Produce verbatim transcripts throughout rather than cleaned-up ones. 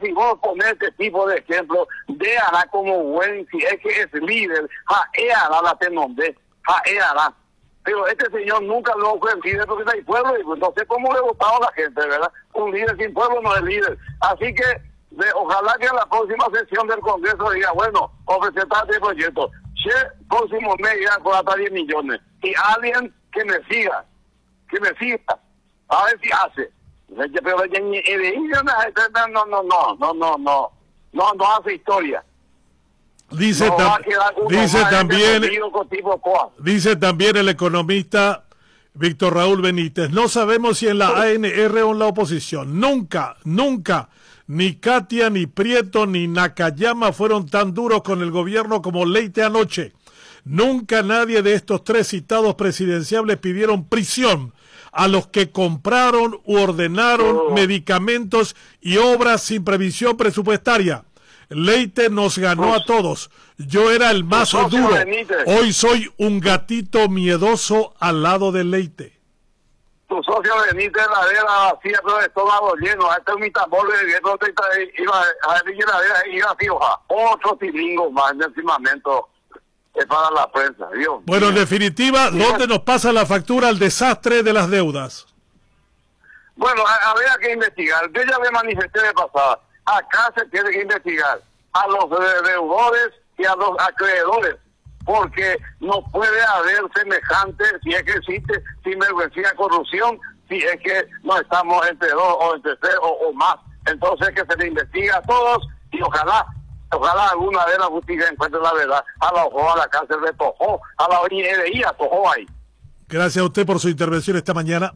si vos ponés este tipo de ejemplo, de hará como buen, si es que es líder, ja, e hará la te nombré, ja, e hará. Pero este señor nunca lo fue el líder porque hay pueblo y no sé cómo le votaba a la gente, ¿verdad? Un líder sin pueblo no es líder. Así que de, ojalá que en la próxima sesión del Congreso diga, bueno, presentar este proyecto. Si el próximo mes ya con hasta diez millones. Y alguien que me siga, que me siga, a ver si hace. Pero no, no, no, no, no, no, no, no, no hace historia. Dice, no tam dice también dice también el economista Víctor Raúl Benítez, no sabemos si en la A N R o en la oposición, nunca, nunca, ni Katia, ni Prieto, ni Nakayama fueron tan duros con el gobierno como Leite anoche. Nunca nadie de estos tres citados presidenciables pidieron prisión a los que compraron u ordenaron oh. medicamentos y obras sin previsión presupuestaria. Leite nos ganó oh. a todos. Yo era el más duro. Hoy soy un gatito miedoso al lado de Leite. Tu socio Benítez la vera siempre de estómago lleno. Este es mi tambor de viento. Iba a decir la vera iba a fioja. Otro tilingo más de encimamento. Es para la prensa, Dios. Bueno, en definitiva, ¿dónde nos pasa la factura al desastre de las deudas? Bueno, habría que investigar. Yo ya me manifesté de pasada. Acá se tiene que investigar a los deudores y a los acreedores, porque no puede haber semejante, si es que existe, sinvergüenza, corrupción, si es que no estamos entre dos o entre tres o, o más. Entonces que se le investiga a todos y ojalá Ojalá alguna vez la justicia encuentre la verdad. A la ojo a la cárcel de Tojó, a la O I E D I, a Tojó ahí. Gracias a usted por su intervención esta mañana.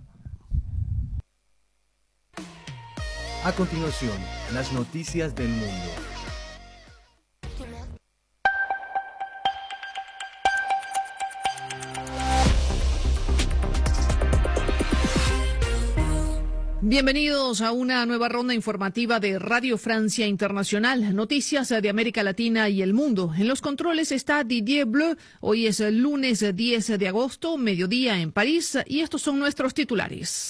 A continuación, las noticias del mundo. Bienvenidos a una nueva ronda informativa de Radio Francia Internacional. Noticias de América Latina y el mundo. En los controles está Didier Bleu. Hoy es el lunes diez de agosto, mediodía en París, y estos son nuestros titulares.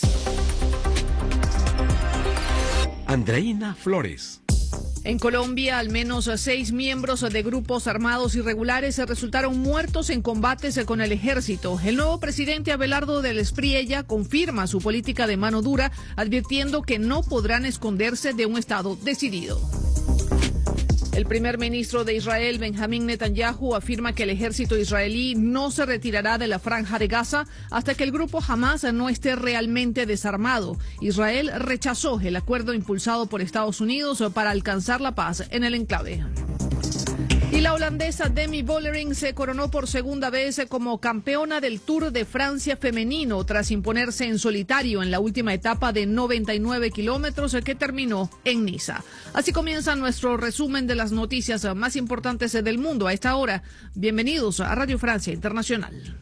Andreina Flores. En Colombia, al menos seis miembros de grupos armados irregulares resultaron muertos en combates con el ejército. El nuevo presidente Abelardo del Espriella confirma su política de mano dura, advirtiendo que no podrán esconderse de un Estado decidido. El primer ministro de Israel, Benjamín Netanyahu, afirma que el ejército israelí no se retirará de la franja de Gaza hasta que el grupo Hamas no esté realmente desarmado. Israel rechazó el acuerdo impulsado por Estados Unidos para alcanzar la paz en el enclave. Y la holandesa Demi Vollering se coronó por segunda vez como campeona del Tour de Francia femenino tras imponerse en solitario en la última etapa de noventa y nueve kilómetros que terminó en Niza. Así comienza nuestro resumen de las noticias más importantes del mundo a esta hora. Bienvenidos a Radio Francia Internacional.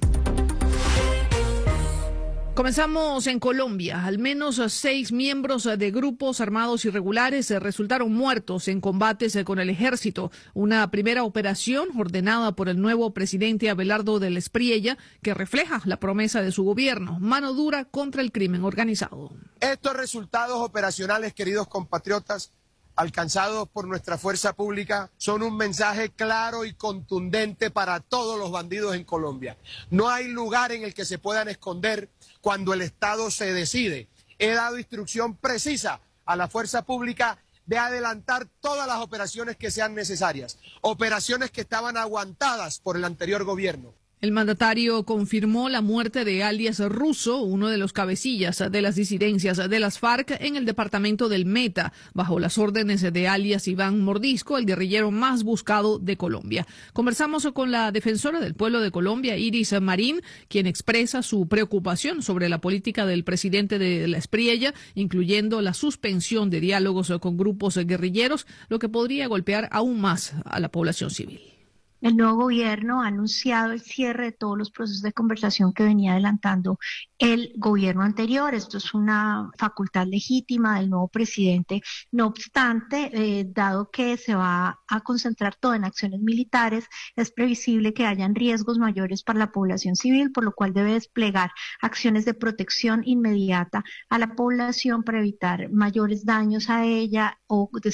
Comenzamos en Colombia. Al menos seis miembros de grupos armados irregulares resultaron muertos en combates con el ejército. Una primera operación ordenada por el nuevo presidente Abelardo del Espriella que refleja la promesa de su gobierno, mano dura contra el crimen organizado. Estos resultados operacionales, queridos compatriotas, alcanzados por nuestra fuerza pública, son un mensaje claro y contundente para todos los bandidos en Colombia. No hay lugar en el que se puedan esconder cuando el Estado se decide. He dado instrucción precisa a la fuerza pública de adelantar todas las operaciones que sean necesarias, operaciones que estaban aguantadas por el anterior gobierno. El mandatario confirmó la muerte de alias Russo, uno de los cabecillas de las disidencias de las FARC en el departamento del Meta, bajo las órdenes de alias Iván Mordisco, el guerrillero más buscado de Colombia. Conversamos con la defensora del pueblo de Colombia, Iris Marín, quien expresa su preocupación sobre la política del presidente de la Espriella, incluyendo la suspensión de diálogos con grupos guerrilleros, lo que podría golpear aún más a la población civil. El nuevo gobierno ha anunciado el cierre de todos los procesos de conversación que venía adelantando el gobierno anterior. Esto es una facultad legítima del nuevo presidente. No obstante, eh, dado que se va a concentrar todo en acciones militares, es previsible que hayan riesgos mayores para la población civil, por lo cual debe desplegar acciones de protección inmediata a la población para evitar mayores daños a ella o